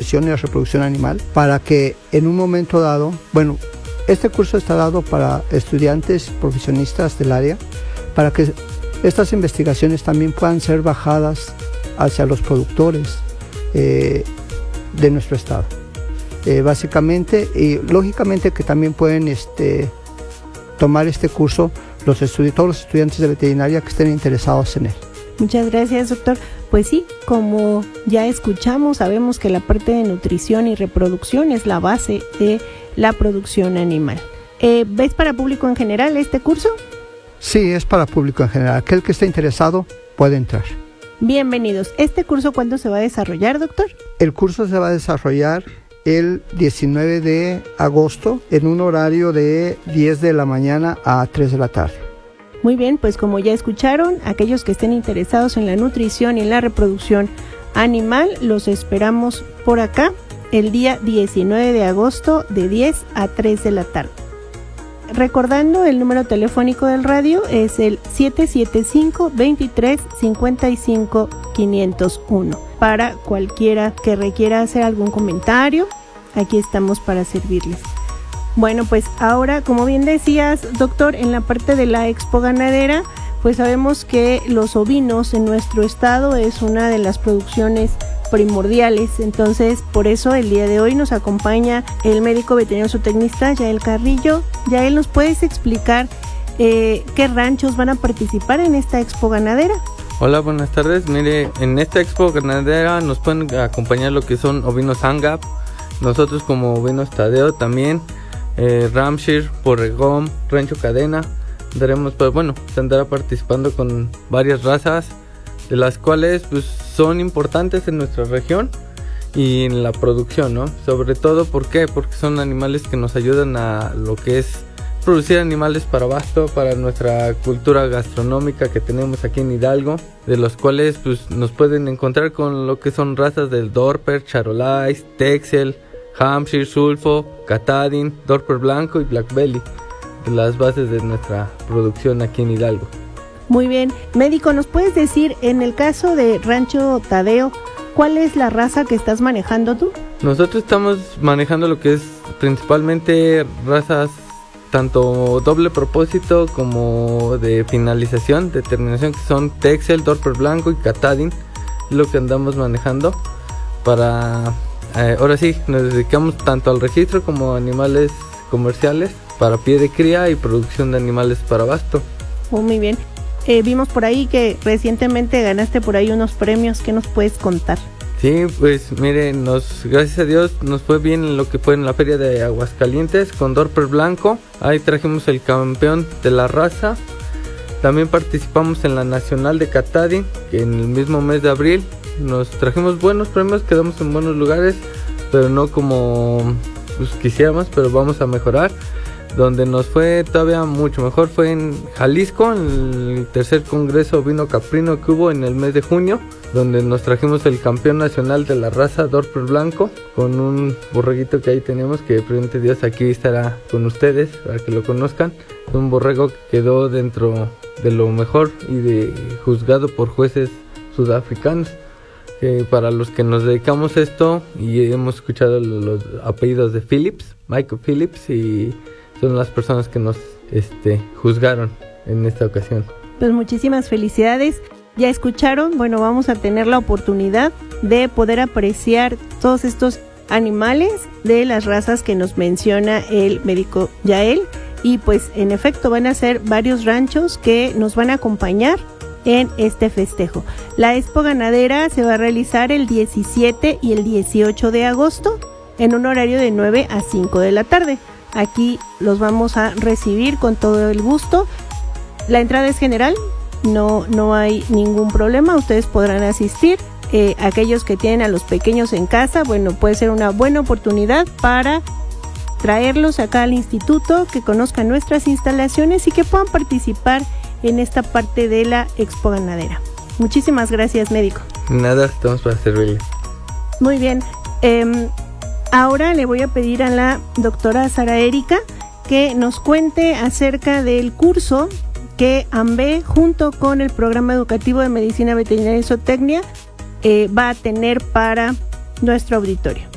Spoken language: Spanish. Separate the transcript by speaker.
Speaker 1: nutrición y la reproducción animal, para que en un momento dado, este curso está dado para estudiantes profesionistas del área, para que estas investigaciones también puedan ser bajadas hacia los productores de nuestro estado. Básicamente, y lógicamente que también pueden tomar este curso todos los estudiantes de veterinaria que estén interesados en él.
Speaker 2: Muchas gracias, doctor. Pues sí, como ya escuchamos, sabemos que la parte de nutrición y reproducción es la base de la producción animal. ¿Ves para público en general este curso?
Speaker 1: Sí, es para público en general. Aquel que esté interesado puede entrar.
Speaker 2: Bienvenidos. ¿Este curso cuándo se va a desarrollar, doctor?
Speaker 1: El curso se va a desarrollar el 19 de agosto en un horario de 10 de la mañana a 3 de la tarde.
Speaker 2: Muy bien, pues como ya escucharon, aquellos que estén interesados en la nutrición y en la reproducción animal, los esperamos por acá el día 19 de agosto de 10 a 3 de la tarde. Recordando, el número telefónico del radio es el 775-23-55-501. Para cualquiera que requiera hacer algún comentario, aquí estamos para servirles. Bueno, pues ahora, como bien decías, doctor, en la parte de la expo ganadera, pues sabemos que los ovinos en nuestro estado es una de las producciones primordiales. Entonces, por eso el día de hoy nos acompaña el médico veterinario zootecnista Yael Carrillo. Yael, ¿nos puedes explicar qué ranchos van a participar en esta expo ganadera?
Speaker 3: Hola, buenas tardes. Mire, en esta expo ganadera nos pueden acompañar lo que son ovinos Angap, nosotros como ovinos Tadeo también, Ramshire, Borregón, Rancho Cadena. Se andará participando con varias razas, de las cuales pues son importantes en nuestra región y en la producción, ¿no? Sobre todo, ¿por qué? Porque son animales que nos ayudan a lo que es producir animales para abasto, para nuestra cultura gastronómica que tenemos aquí en Hidalgo, de los cuales pues nos pueden encontrar con lo que son razas del Dorper, Charolais, Texel, Hampshire, Sulfo, Katahdin, Dorper Blanco y Black Belly, de las bases de nuestra producción aquí en Hidalgo.
Speaker 2: Muy bien. Médico, ¿nos puedes decir, en el caso de Rancho Tadeo, cuál es la raza que estás manejando tú?
Speaker 3: Nosotros estamos manejando lo que es principalmente razas tanto doble propósito como de finalización, de terminación, que son Texel, Dorper Blanco y Katahdin, lo que andamos manejando para... ahora sí, nos dedicamos tanto al registro como a animales comerciales para pie de cría y producción de animales para abasto.
Speaker 2: Muy bien. Vimos por ahí que recientemente ganaste por ahí unos premios. ¿Qué nos puedes contar?
Speaker 3: Sí, pues mire, gracias a Dios nos fue bien en lo que fue en la feria de Aguascalientes con Dorper Blanco. Ahí trajimos el campeón de la raza. También participamos en la nacional de Katahdin, que en el mismo mes de abril nos trajimos buenos premios, quedamos en buenos lugares, pero no como pues quisiéramos, pero vamos a mejorar. Donde nos fue todavía mucho mejor fue en Jalisco, en el tercer congreso ovino caprino que hubo en el mes de junio, donde nos trajimos el campeón nacional de la raza Dorper Blanco, con un borreguito que ahí tenemos, que frente a Dios aquí estará con ustedes para que lo conozcan. Un borrego que quedó dentro de lo mejor y juzgado por jueces sudafricanos. Para los que nos dedicamos a esto y hemos escuchado los apellidos de Phillips, Michael Phillips, y son las personas que nos juzgaron en esta ocasión.
Speaker 2: Pues muchísimas felicidades. Ya escucharon, vamos a tener la oportunidad de poder apreciar todos estos animales de las razas que nos menciona el médico Yael, y pues en efecto van a ser varios ranchos que nos van a acompañar en este festejo. La expo ganadera se va a realizar el 17 y el 18 de agosto en un horario de 9 a 5 de la tarde. Aquí los vamos a recibir con todo el gusto. La entrada es general, no hay ningún problema, ustedes podrán asistir. Aquellos que tienen a los pequeños en casa, puede ser una buena oportunidad para traerlos acá al instituto, que conozcan nuestras instalaciones y que puedan participar en esta parte de la expo ganadera. Muchísimas gracias, médico.
Speaker 3: Nada, estamos para servirle.
Speaker 2: Muy bien. Ahora le voy a pedir a la doctora Sara Erika que nos cuente acerca del curso que AMBE, junto con el Programa Educativo de Medicina Veterinaria y Zootecnia, va a tener para nuestro auditorio.